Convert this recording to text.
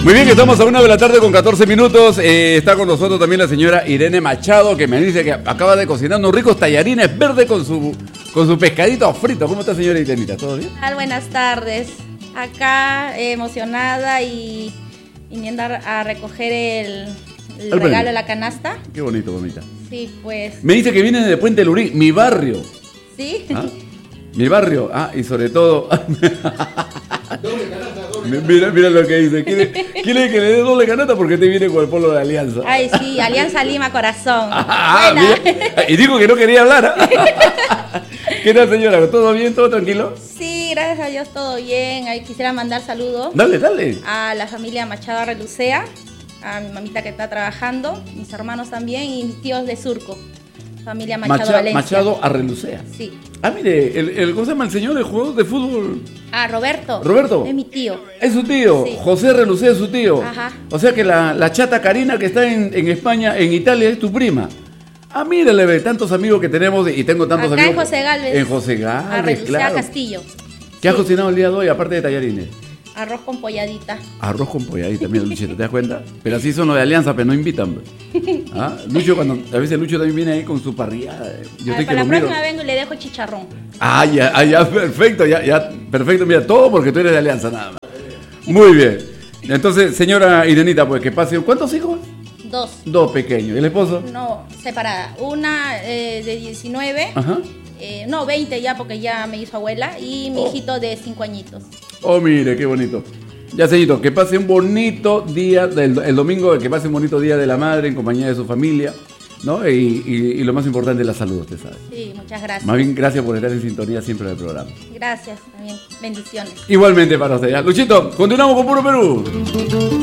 Muy bien, que estamos a 1 de la tarde con 14 minutos. Está con nosotros también la señora Irene Machado, que me dice que acaba de cocinar unos ricos tallarines verdes con su pescadito frito. ¿Cómo está, señora Irenita? ¿Todo bien? Buenas tardes. Acá emocionada y viniendo a recoger el regalo de la canasta. Qué bonito, bonita. Sí, pues. Me dice que viene de Puente Lurín, mi barrio. Sí. ¿Ah? Mi barrio. Y sobre todo... Mira lo que dice. Quiere que le dé doble canasta porque te viene con el polo de Alianza. Ay, sí, Alianza Lima Corazón. Y dijo que no quería hablar. ¿Qué tal, señora? ¿Todo bien? ¿Todo tranquilo? Sí, gracias a Dios, todo bien. Ahí quisiera mandar saludos. Dale. A la familia Machado Arrelucea, a mi mamita que está trabajando, mis hermanos también y mis tíos de Surco. Familia Machado Valencia. Machado Arrelucea. Sí. Mire, ¿cómo se llama el señor, el jugador de fútbol? Roberto. ¿Roberto? Es mi tío. Es su tío. Sí. José Relucea es su tío. Ajá. O sea que la chata Karina que está en España, en Italia, es tu prima. Mírale, ve, tantos amigos que tenemos y tengo tantos acá amigos. En José Galvez. En José Galvez, Arrelucea, claro. Castillo. ¿Qué has cocinado el día de hoy, aparte de tallarines? Arroz con polladita. Arroz con polladita, mira, Luchito, ¿te das cuenta? Pero así son los de Alianza, pero no invitan. Lucho, a veces Lucho también viene ahí con su parrillada. Para la próxima vengo y le dejo chicharrón. Ya, perfecto, perfecto. Mira, todo porque tú eres de Alianza, nada más. Muy bien. Entonces, señora Irenita, pues que pase. ¿Cuántos hijos? 2. 2 pequeños. ¿Y el esposo? No, separada. Una de 19. Ajá. 20 ya, porque ya me hizo abuela. Y mi hijito de 5 añitos. Mire, qué bonito. Ya, señorito, que pase un bonito día, el domingo, que pase un bonito día de la madre en compañía de su familia, ¿no? Y lo más importante es la salud, usted sabe. Sí, muchas gracias. Más bien, gracias por estar en sintonía siempre del programa. Gracias, también. Bendiciones. Igualmente para usted. Ya. Luchito, continuamos con Puro Perú.